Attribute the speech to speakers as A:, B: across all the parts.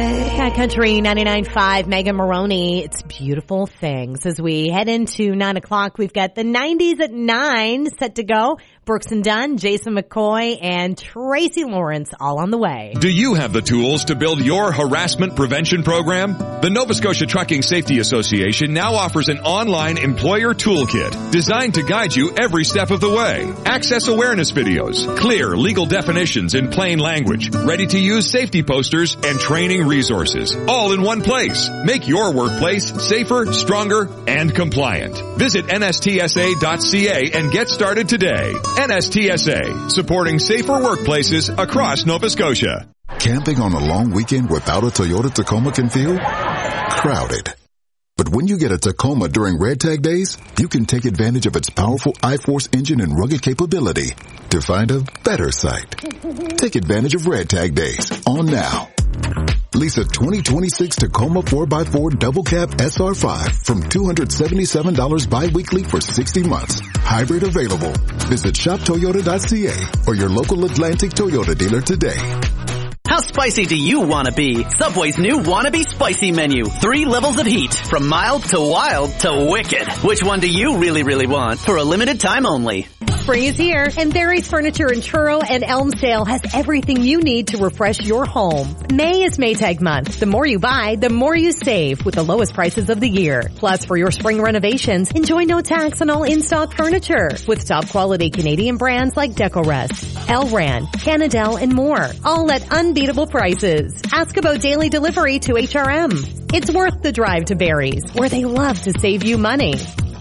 A: Cat Country 99.5, Megan Maroney. It's beautiful things. As we head into 9 o'clock, we've got the 90s at 9 set to go. Brooks and Dunn, Jason McCoy, and Tracy Lawrence all on the way.
B: Do you have the tools to build your harassment prevention program? The Nova Scotia Trucking Safety Association now offers an online employer toolkit designed to guide you every step of the way. Access awareness videos, clear legal definitions in plain language, ready-to-use safety posters, and training resources, all in one place. Make your workplace safer, stronger, and compliant. Visit nstsa.ca and get started today. NSTSA, supporting safer workplaces across Nova Scotia.
C: Camping on a long weekend without a Toyota Tacoma can feel crowded. But when you get a Tacoma during Red Tag Days, you can take advantage of its powerful I-Force engine and rugged capability to find a better site. Take advantage of Red Tag Days on now. Lease a 2026 Tacoma 4x4 double cab SR5 from $277 bi-weekly for 60 months. Hybrid available. Visit shoptoyota.ca or your local Atlantic Toyota dealer today.
D: How spicy do you want to be? Subway's new Wannabe Spicy menu. 3 levels of heat. From mild to wild to wicked. Which one do you really, really want? For a limited time only.
A: Spring is here, and Barry's Furniture in Truro and Elmsdale has everything you need to refresh your home. May is Maytag month. The more you buy, the more you save with the lowest prices of the year. Plus, for your spring renovations, enjoy no tax on all in-stock furniture with top quality Canadian brands like Decorest, Elran, Canadel, and more. All at unbeatable prices. Ask about daily delivery to HRM. It's worth the drive to Barry's, where they love to save you money.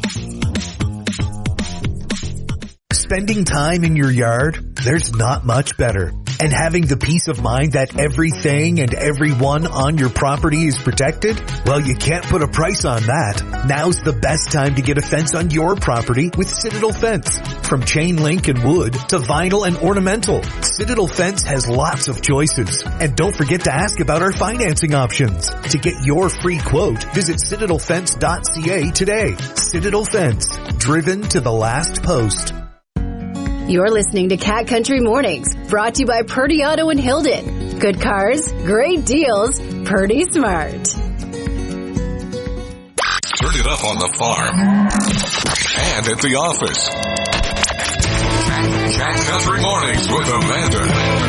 E: Spending time in your yard, there's not much better. And having the peace of mind that everything and everyone on your property is protected? Well, you can't put a price on that. Now's the best time to get a fence on your property with Citadel Fence. From chain link and wood to vinyl and ornamental, Citadel Fence has lots of choices. And don't forget to ask about our financing options. To get your free quote, visit citadelfence.ca today. Citadel Fence, driven to the last post.
F: You're listening to Cat Country Mornings, brought to you by Purdy Auto in Hilden. Good cars, great deals, Purdy Smart.
G: Turn it up on the farm and at the office. Cat Country Mornings with Amanda.